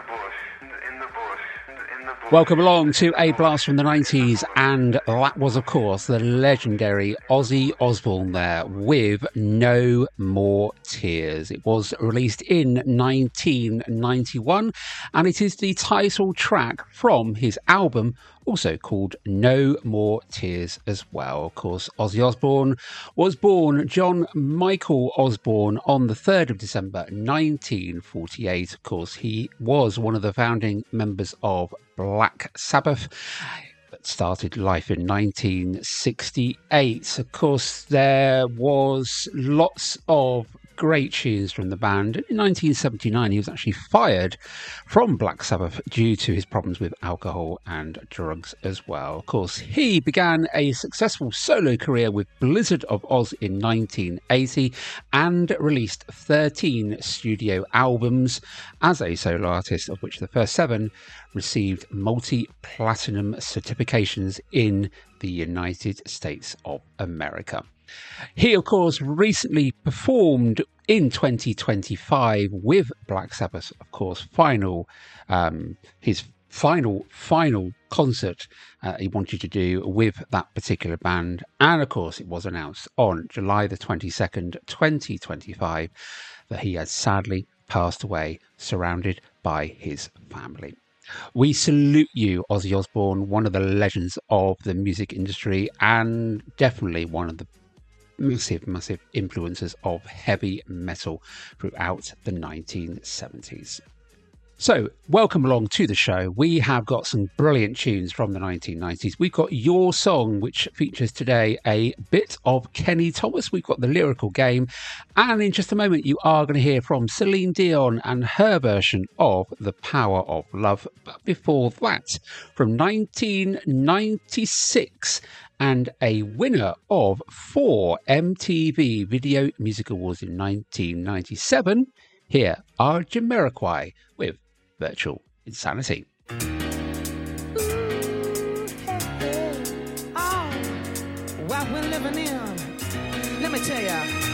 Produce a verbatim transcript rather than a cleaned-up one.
Welcome along to A Blast from the nineties, and that was, of course, the legendary Ozzy Osbourne there with No More Tears. It was released in nineteen ninety-one, and it is the title track from his album, also called No More Tears as well. Of course, Ozzy Osbourne was born John Michael Osbourne on the third of December nineteen forty-eight. Of course, he was one of the founding members of Black Sabbath, that started life in nineteen sixty-eight. Of course, there was lots of great tunes from the band. In nineteen seventy-nine, he was actually fired from Black Sabbath due to his problems with alcohol and drugs as well. Of course, he began a successful solo career with Blizzard of Oz in nineteen eighty and released thirteen studio albums as a solo artist, of which the first seven received multi-platinum certifications in the United States of America. He, of course, recently performed in twenty twenty-five with Black Sabbath, of course, final, um, his final, final concert uh, he wanted to do with that particular band. And, of course, it was announced on July the twenty-second, twenty twenty-five, that he had sadly passed away, surrounded by his family. We salute you, Ozzy Osbourne, one of the legends of the music industry and definitely one of the massive, massive influences of heavy metal throughout the nineteen seventies. So, welcome along to the show. We have got some brilliant tunes from the nineteen nineties. We've got Your Song, which features today a bit of Kenny Thomas. We've got The Lyrical Game. And in just a moment, you are going to hear from Celine Dion and her version of The Power of Love. But before that, from nineteen ninety-six, and a winner of four M T V Video Music Awards in nineteen ninety-seven, here are Jamiroquai with Virtual Insanity. Ooh, hey, hey. Oh, what we're living in, let me tell ya.